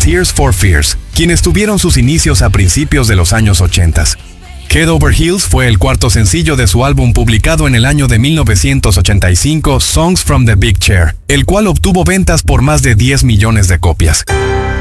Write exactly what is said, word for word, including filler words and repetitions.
Tears for Fears, quienes tuvieron sus inicios a principios de los años ochenta. Head Over Heels fue el cuarto sencillo de su álbum publicado en el año de mil novecientos ochenta y cinco, Songs from the Big Chair, el cual obtuvo ventas por más de diez millones de copias.